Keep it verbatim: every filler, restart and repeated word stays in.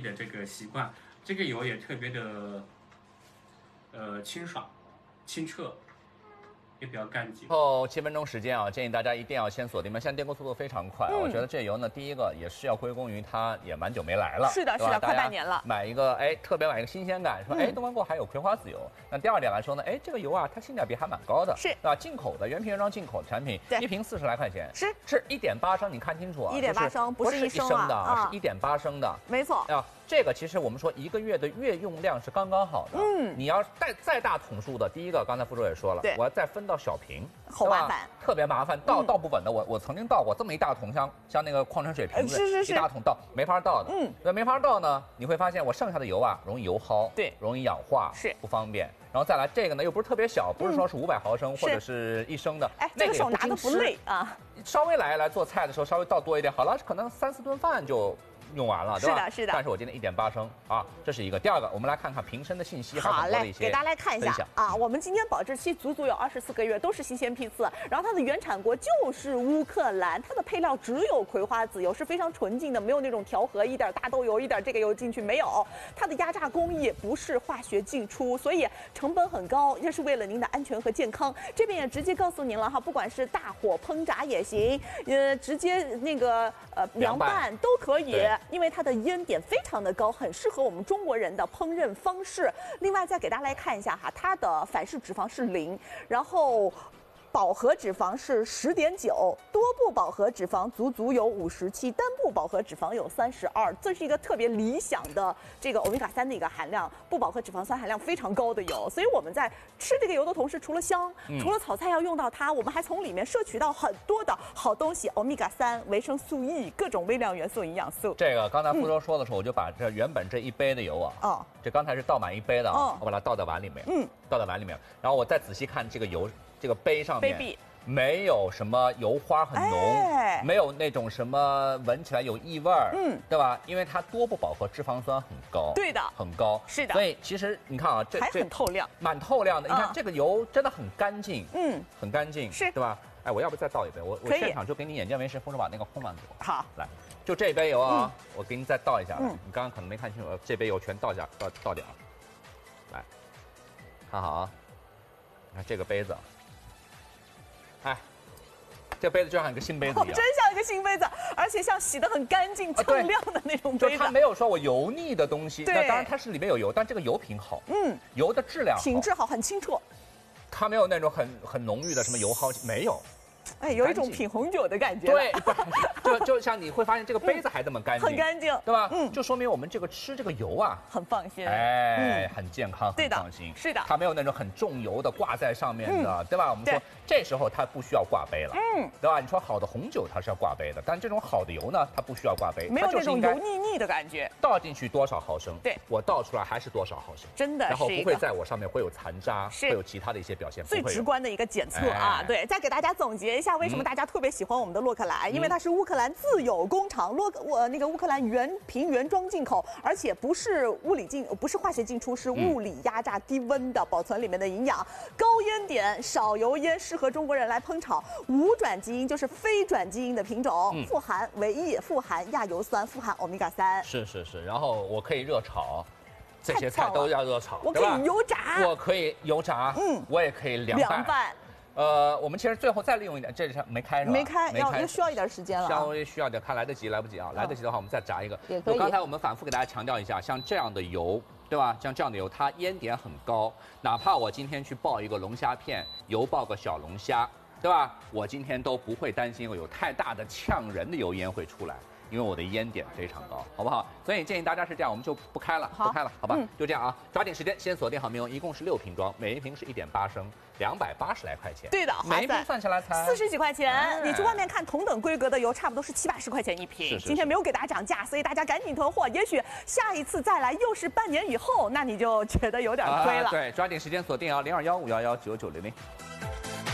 的这个习惯。这个油也特别的，呃，清爽、清澈。也比较干净。 后七分钟时间啊，建议大家一定要先锁定。现在电锅速度非常快，嗯、我觉得这油呢，第一个也是要归功于它也蛮久没来了， 是的，是的，快半年了。 买一个哎，特别买一个新鲜感，说哎，东方过还有葵花籽油。那第二点来说呢，哎，这个油啊，它性价比还蛮高的， 是， 对吧？进口的原瓶原装进口的产品，一瓶四十来块钱， 是是一点八升，你看清楚啊， 一点八升不是一升的啊， 是一点八升的， 没错啊。这个其实我们说一个月的月用量是刚刚好的，嗯，你要再再大桶数的，第一个刚才傅周也说了，我要再分到小瓶， 好麻烦， 特别麻烦，倒倒不稳的。我我曾经倒过这么一大桶，像像那个矿泉水瓶子， 是是是， 一大桶倒没法倒的，嗯，那没法倒呢，你会发现我剩下的油啊容易油耗， 对， 容易氧化， 是不方便。然后再来这个呢又不是特别小，不是说是五百毫升或者是一升的， 哎，这个手拿的不累啊， 稍微来来做菜的时候稍微倒多一点，好了，可能三四顿饭就用完了，对吧？ 是的，是的。 但是我今天一点八升啊，这是一个。第二个，我们来看看瓶身的信息， 好嘞，给大家来看一下啊。我们今天保质期足足有二十四个月，都是新鲜批次。然后它的原产国就是乌克兰，它的配料只有葵花籽油，是非常纯净的，没有那种调和，一点大豆油，一点这个油进去没有。它的压榨工艺不是化学进出，所以成本很高，这是为了您的安全和健康。这边也直接告诉您了哈，不管是大火烹炸也行，呃，直接那个呃凉拌都可以。因为它的烟点非常的高，很适合我们中国人的烹饪方式。另外再给大家来看一下哈，它的反式脂肪是零，然后饱和脂肪是十点九，多不饱和脂肪足足有五十七，单不饱和脂肪有三十二，这是一个特别理想的这个欧米伽三的一个含量，不饱和脂肪酸含量非常高的油。所以我们在吃这个油的同时，除了香，嗯、除了炒菜要用到它，我们还从里面摄取到很多的好东西，欧米伽三、维生素 E、各种微量元素、营养素。 这个刚才傅周说的时候，嗯、我就把这原本这一杯的油啊，哦，这刚才是倒满一杯的啊，哦、我把它倒在碗里面，嗯，倒在碗里面，然后我再仔细看这个油。这个杯上面没有什么油花很浓，哎、没有那种什么闻起来有异味儿，嗯，对吧？因为它多不饱和脂肪酸很高， 对的， 很高， 是的。 所以其实你看啊，这还很透亮， 蛮透亮的。你看这个油真的很干净，嗯，很干净， 是， 对吧？哎，我要不再倒一杯？我我现场就给你眼见为实，或者把那个空碗给我。 好， 来，就这杯油啊，嗯、我给你再倒一下。嗯，你刚刚可能没看清楚，这杯油全倒下，倒倒点啊。来，看好啊，你看这个杯子。哎，这杯子就像一个新杯子一样， 真像一个新杯子，而且像洗得很干净、锃亮的那种杯子。 就它没有说我油腻的东西，那当然它是里面有油，但这个油品好，嗯，油的质量好， 品质好，很清澈。 它没有那种很很浓郁的什么油耗，没有。 哎，有一种品红酒的感觉。 对，就就像你会发现这个杯子还这么干净， 很干净， 对吧？嗯，就说明我们这个吃这个油啊， 很放心， 哎，很健康，很放心。 是的， 它没有那种很重油的挂在上面的，对吧？我们说这时候它不需要挂杯了，嗯，对吧？你说好的红酒它是要挂杯的，但这种好的油呢，它不需要挂杯， 没有那种油腻腻的感觉。 倒进去多少毫升， 对， 我倒出来还是多少毫升， 真的， 然后不会在我上面会有残渣，会有其他的一些表现， 最直观的一个检测啊。对，再给大家总结一下，为什么大家特别喜欢我们的洛克兰，因为它是乌克兰自有工厂，洛我那个乌克兰原瓶原装进口，而且不是物理进，不是化学进出，是物理压榨低温的保存里面的营养，高烟点少油烟，适合中国人来烹炒。无转基因就是非转基因的品种，嗯、富含维 E， 富含亚油酸，富含欧米伽三。 是是是，然后我可以热炒。这些菜都要热炒， 我可以油炸， 我可以油炸，嗯，我也可以凉拌。 凉拌。 呃，我们其实最后再利用一点，这是没开是吧？ 没开，要又需要一点时间了。 稍微需要点，看来得及来不及啊？来得及的话，我们再炸一个。也可以。刚才我们反复给大家强调一下，像这样的油，对吧？像这样的油，它烟点很高，哪怕我今天去爆一个龙虾片，油爆个小龙虾，对吧？我今天都不会担心有太大的呛人的油烟会出来。因为我的烟点非常高，好不好？所以建议大家是这样，我们就不开了，不开了，好吧？嗯、就这样啊，抓紧时间，先锁定好名额，一共是六瓶装，每一瓶是一点八升，两百八十来块钱。 对的， 每一瓶算下来才四十几块钱。哎、你去外面看同等规格的油，差不多是七八十块钱一瓶。是是是今天没有给大家涨价，所以大家赶紧囤货。也许下一次再来又是半年以后，那你就觉得有点亏了。 啊、对，抓紧时间锁定啊，零二幺五幺幺九九零零。